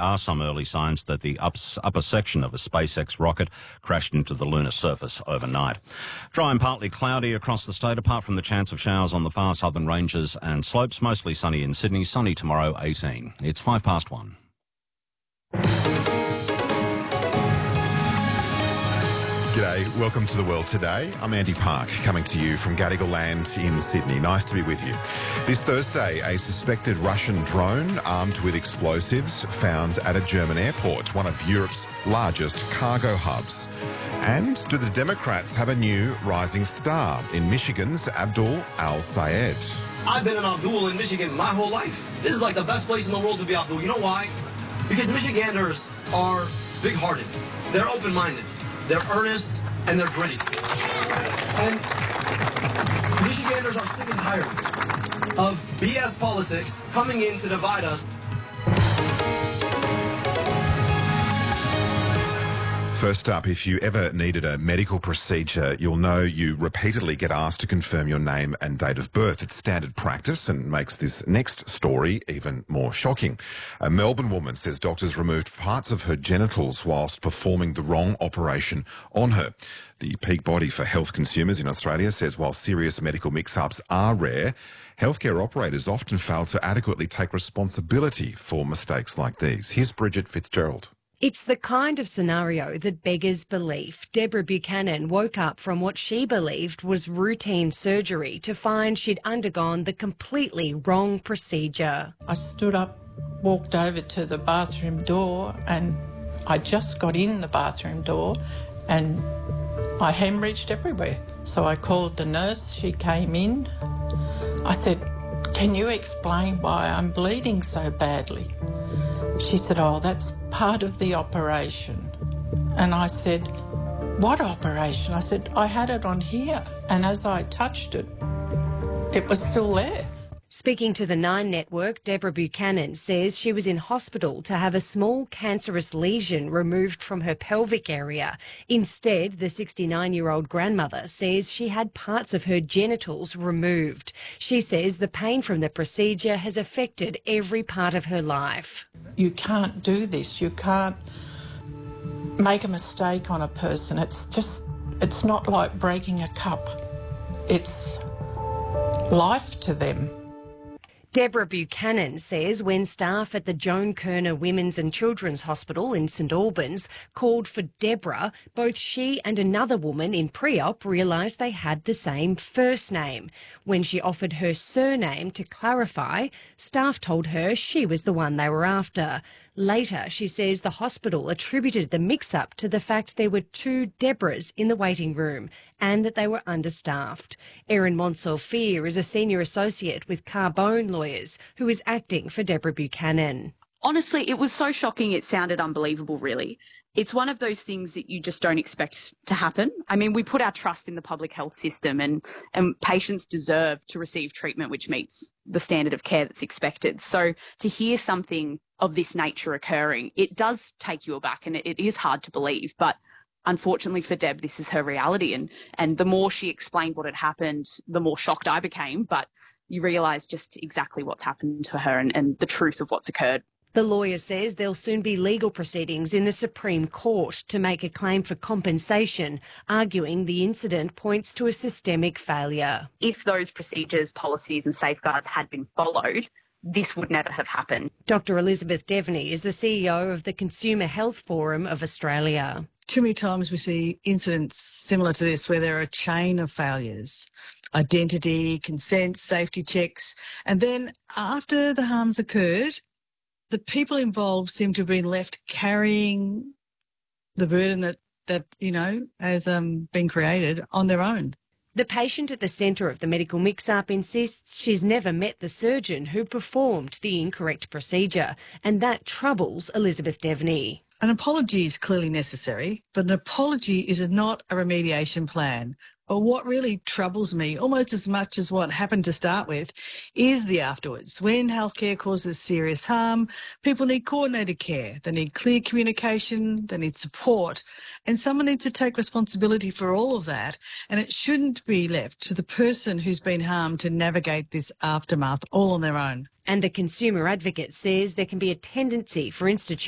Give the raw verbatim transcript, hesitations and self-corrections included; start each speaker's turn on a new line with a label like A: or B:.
A: are some early signs that the ups, upper section of a SpaceX rocket crashed into the lunar surface overnight. Dry and partly cloudy across the state, apart from the chance of showers on the far southern ranges and slopes. Mostly sunny in Sydney. Sunny tomorrow, eighteen. It's five past one.
B: G'day, welcome to The World Today. I'm Andy Park, coming to you from Gadigal Land in Sydney. Nice to be with you. This Thursday, a suspected Russian drone armed with explosives found at a German airport, one of Europe's largest cargo hubs. And do the Democrats have a new rising star in Michigan's Abdul Al-Sayed?
C: I've been an Abdul in Michigan my whole life. This is like the best place in the world to be Abdul. You know why? Because Michiganders are big-hearted. They're open-minded. They're earnest, and they're gritty. And Michiganders are sick and tired of B S politics coming in to divide us.
B: First up, if you ever needed a medical procedure, you'll know you repeatedly get asked to confirm your name and date of birth. It's standard practice and makes this next story even more shocking. A Melbourne woman says doctors removed parts of her genitals whilst performing the wrong operation on her. The peak body for health consumers in Australia says while serious medical mix-ups are rare, healthcare operators often fail to adequately take responsibility for mistakes like these. Here's Bridget Fitzgerald.
D: It's the kind of scenario that beggars belief. Deborah Buchanan woke up from what she believed was routine surgery to find she'd undergone the completely wrong procedure.
E: I stood up, walked over to the bathroom door, and I just got in the bathroom door and I hemorrhaged everywhere. So I called the nurse, she came in. I said, "Can you explain why I'm bleeding so badly?" She said, "Oh, that's part of the operation." And I said, "What operation?" I said, "I had it on here." And as I touched it, it was still there.
D: Speaking to the Nine Network, Deborah Buchanan says she was in hospital to have a small cancerous lesion removed from her pelvic area. Instead, the sixty-nine-year-old grandmother says she had parts of her genitals removed. She says the pain from the procedure has affected every part of her life.
E: You can't do this. You can't make a mistake on a person. It's just, it's not like breaking a cup. It's life to them.
D: Deborah Buchanan says when staff at the Joan Kirner Women's and Children's Hospital in St Albans called for Deborah, both she and another woman in pre-op realised they had the same first name. When she offered her surname to clarify, staff told her she was the one they were after. Later, she says the hospital attributed the mix-up to the fact there were two Deborahs in the waiting room and that they were understaffed. Erin Monsolfir is a senior associate with Carbone Lawyers who is acting for Deborah Buchanan.
F: Honestly, it was so shocking it sounded unbelievable, really. It's one of those things that you just don't expect to happen. I mean, we put our trust in the public health system and, and patients deserve to receive treatment which meets the standard of care that's expected. So to hear something of this nature occurring, it does take you aback and it, it is hard to believe. But unfortunately for Deb, this is her reality. And, and the more she explained what had happened, the more shocked I became. But you realise just exactly what's happened to her and, and the truth of what's occurred.
D: The lawyer says there'll soon be legal proceedings in the Supreme Court to make a claim for compensation, arguing the incident points to a systemic failure.
F: If those procedures, policies and safeguards had been followed, this would never have happened.
D: Doctor Elizabeth Devney is the C E O of the Consumer Health Forum of Australia.
G: Too many times we see incidents similar to this where there are a chain of failures. Identity, consent, safety checks, and then after the harm's occurred, the people involved seem to have been left carrying the burden that, that you know, has um, been created on their own.
D: The patient at the centre of the medical mix-up insists she's never met the surgeon who performed the incorrect procedure, and that troubles Elizabeth Devney.
G: An apology is clearly necessary, but an apology is not a remediation plan. But what really troubles me, almost as much as what happened to start with, is the afterwards. When healthcare causes serious harm, people need coordinated care. They need clear communication. They need support. And someone needs to take responsibility for all of that. And it shouldn't be left to the person who's been harmed to navigate this aftermath all on their own.
D: And the consumer advocate says there can be a tendency for institutions